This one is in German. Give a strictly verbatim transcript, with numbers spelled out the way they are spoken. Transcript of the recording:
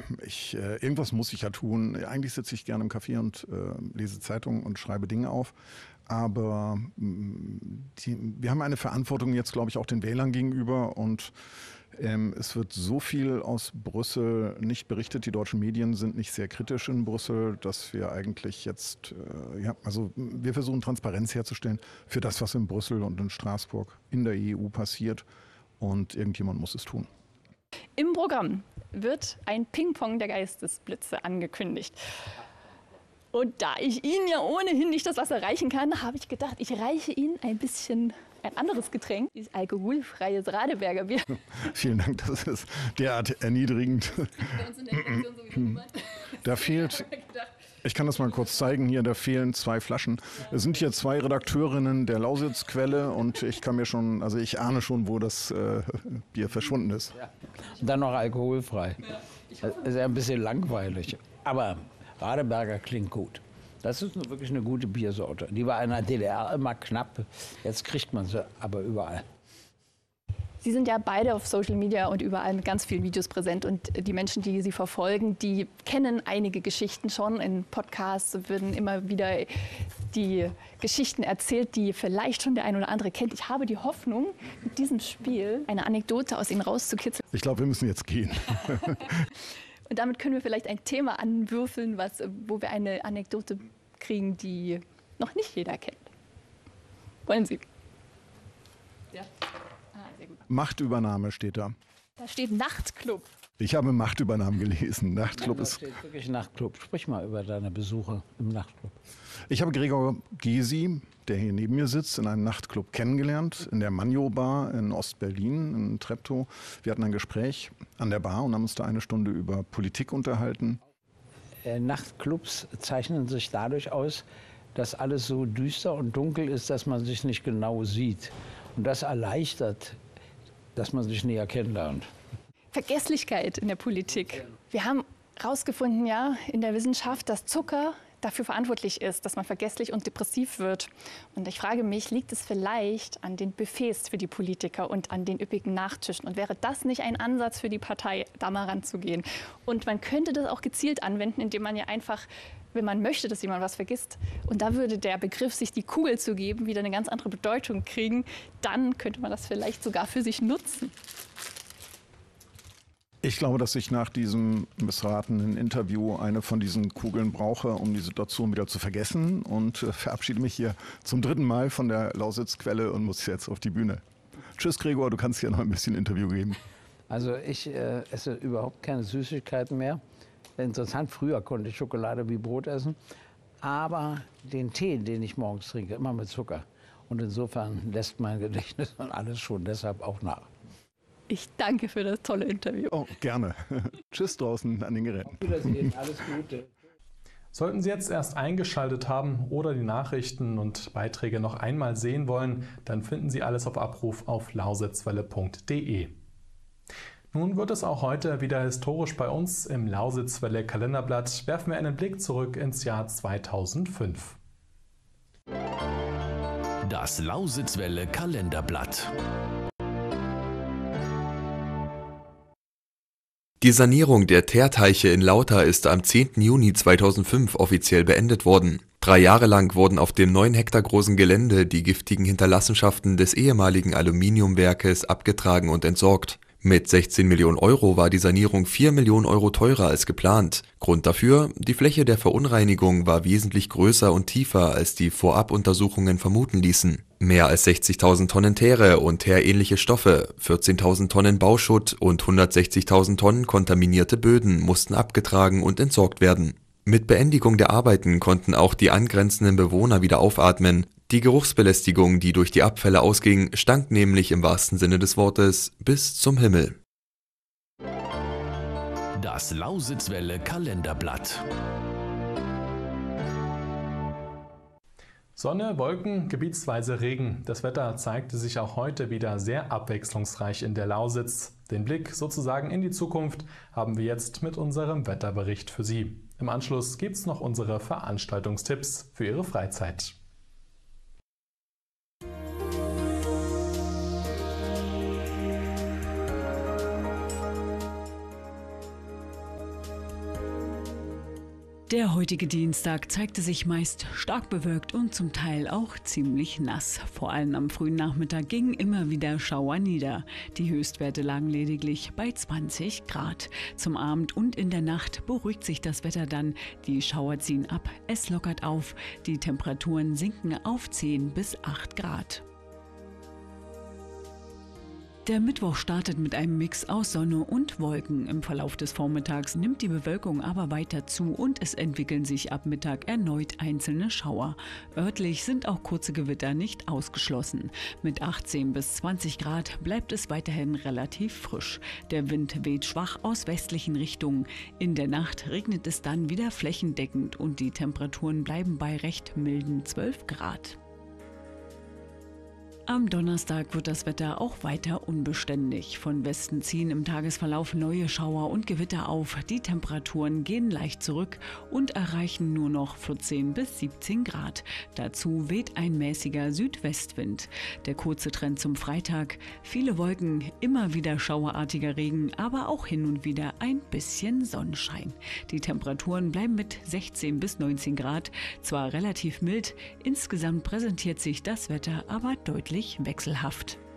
ich, äh, irgendwas muss ich ja tun. Eigentlich sitze ich gerne im Café und äh, lese Zeitungen und schreibe Dinge auf. Aber mh, die, wir haben eine Verantwortung jetzt, glaube ich, auch den Wählern gegenüber. Und ähm, es wird so viel aus Brüssel nicht berichtet. Die deutschen Medien sind nicht sehr kritisch in Brüssel, dass wir eigentlich jetzt, äh, ja, also wir versuchen Transparenz herzustellen für das, was in Brüssel und in Straßburg in der E U passiert. Und irgendjemand muss es tun. Im Programm wird ein Ping-Pong der Geistesblitze angekündigt. Und da ich Ihnen ja ohnehin nicht das Wasser reichen kann, habe ich gedacht, ich reiche Ihnen ein bisschen ein anderes Getränk, dieses alkoholfreies Radeberger Bier. Vielen Dank, das ist derart erniedrigend. Bei uns in der Redaktion sowieso niemand. Da fehlt, ich kann das mal kurz zeigen, hier, da fehlen zwei Flaschen. Es sind hier zwei Redakteurinnen der Lausitzquelle und ich kann mir schon, also ich ahne schon, wo das äh, Bier verschwunden ist. Ja. Und dann noch alkoholfrei. Das ist ja ein bisschen langweilig, aber Radeberger klingt gut. Das ist wirklich eine gute Biersorte. Die war in der D D R immer knapp. Jetzt kriegt man sie aber überall. Sie sind ja beide auf Social Media und überall mit ganz vielen Videos präsent. Und die Menschen, die Sie verfolgen, die kennen einige Geschichten schon. In Podcasts werden immer wieder die Geschichten erzählt, die vielleicht schon der ein oder andere kennt. Ich habe die Hoffnung, mit diesem Spiel eine Anekdote aus Ihnen rauszukitzeln. Ich glaube, wir müssen jetzt gehen. Und damit können wir vielleicht ein Thema anwürfeln, was, wo wir eine Anekdote kriegen, die noch nicht jeder kennt. Wollen Sie? Ja. Ah, sehr gut. Machtübernahme steht da. Da steht Nachtclub. Ich habe Machtübernahmen gelesen. Nachtclub Da ist. steht wirklich Nachtclub. Sprich mal über deine Besuche im Nachtclub. Ich habe Gregor Gysi, der hier neben mir sitzt, in einem Nachtclub kennengelernt, in der Manjo Bar in Ostberlin, in Treptow. Wir hatten ein Gespräch an der Bar und haben uns da eine Stunde über Politik unterhalten. Äh, Nachtclubs zeichnen sich dadurch aus, dass alles so düster und dunkel ist, dass man sich nicht genau sieht. Und das erleichtert, dass man sich näher kennenlernt. Vergesslichkeit in der Politik. Wir haben herausgefunden, ja, in der Wissenschaft, dass Zucker dafür verantwortlich ist, dass man vergesslich und depressiv wird. Und ich frage mich, liegt es vielleicht an den Buffets für die Politiker und an den üppigen Nachtischen? Und wäre das nicht ein Ansatz für die Partei, da mal ranzugehen? Und man könnte das auch gezielt anwenden, indem man ja einfach, wenn man möchte, dass jemand was vergisst, und da würde der Begriff, sich die Kugel zu geben, wieder eine ganz andere Bedeutung kriegen, dann könnte man das vielleicht sogar für sich nutzen. Ich glaube, dass ich nach diesem missratenen Interview eine von diesen Kugeln brauche, um die Situation wieder zu vergessen, und äh, verabschiede mich hier zum dritten Mal von der Lausitzquelle und muss jetzt auf die Bühne. Tschüss Gregor, du kannst hier noch ein bisschen Interview geben. Also ich äh, esse überhaupt keine Süßigkeiten mehr. Interessant, früher konnte ich Schokolade wie Brot essen, aber den Tee, den ich morgens trinke, immer mit Zucker. Und insofern lässt mein Gedächtnis und alles schon deshalb auch nach. Ich danke für das tolle Interview. Oh, gerne. Tschüss draußen an den Geräten. Auf Wiedersehen, alles Gute. Sollten Sie jetzt erst eingeschaltet haben oder die Nachrichten und Beiträge noch einmal sehen wollen, dann finden Sie alles auf Abruf auf lausitzwelle punkt de. Nun wird es auch heute wieder historisch bei uns. Im Lausitzwelle Kalenderblatt werfen wir einen Blick zurück ins Jahr zweitausendfünf. Das Lausitzwelle Kalenderblatt. Die Sanierung der Teerteiche in Lauter ist am zehnten Juni zweitausendfünf offiziell beendet worden. Drei Jahre lang wurden auf dem neun Hektar großen Gelände die giftigen Hinterlassenschaften des ehemaligen Aluminiumwerkes abgetragen und entsorgt. Mit sechzehn Millionen Euro war die Sanierung vier Millionen Euro teurer als geplant. Grund dafür: Die Fläche der Verunreinigung war wesentlich größer und tiefer, als die Vorabuntersuchungen vermuten ließen. Mehr als sechzigtausend Tonnen Teere und teerähnliche Stoffe, vierzehntausend Tonnen Bauschutt und hundertsechzigtausend Tonnen kontaminierte Böden mussten abgetragen und entsorgt werden. Mit Beendigung der Arbeiten konnten auch die angrenzenden Bewohner wieder aufatmen. Die Geruchsbelästigung, die durch die Abfälle ausging, stank nämlich im wahrsten Sinne des Wortes bis zum Himmel. Das Lausitzwelle Kalenderblatt. Sonne, Wolken, gebietsweise Regen. Das Wetter zeigte sich auch heute wieder sehr abwechslungsreich in der Lausitz. Den Blick sozusagen in die Zukunft haben wir jetzt mit unserem Wetterbericht für Sie. Im Anschluss gibt's noch unsere Veranstaltungstipps für Ihre Freizeit. Der heutige Dienstag zeigte sich meist stark bewölkt und zum Teil auch ziemlich nass. Vor allem am frühen Nachmittag gingen immer wieder Schauer nieder. Die Höchstwerte lagen lediglich bei zwanzig Grad. Zum Abend und in der Nacht beruhigt sich das Wetter dann. Die Schauer ziehen ab, es lockert auf. Die Temperaturen sinken auf zehn bis acht Grad. Der Mittwoch startet mit einem Mix aus Sonne und Wolken. Im Verlauf des Vormittags nimmt die Bewölkung aber weiter zu und es entwickeln sich ab Mittag erneut einzelne Schauer. Örtlich sind auch kurze Gewitter nicht ausgeschlossen. Mit achtzehn bis zwanzig Grad bleibt es weiterhin relativ frisch. Der Wind weht schwach aus westlichen Richtungen. In der Nacht regnet es dann wieder flächendeckend und die Temperaturen bleiben bei recht milden zwölf Grad. Am Donnerstag wird das Wetter auch weiter unbeständig. Von Westen ziehen im Tagesverlauf neue Schauer und Gewitter auf. Die Temperaturen gehen leicht zurück und erreichen nur noch vierzehn bis siebzehn Grad. Dazu weht ein mäßiger Südwestwind. Der kurze Trend zum Freitag: viele Wolken, immer wieder schauerartiger Regen, aber auch hin und wieder ein bisschen Sonnenschein. Die Temperaturen bleiben mit sechzehn bis neunzehn Grad, zwar relativ mild, insgesamt präsentiert sich das Wetter aber deutlich wechselhaft.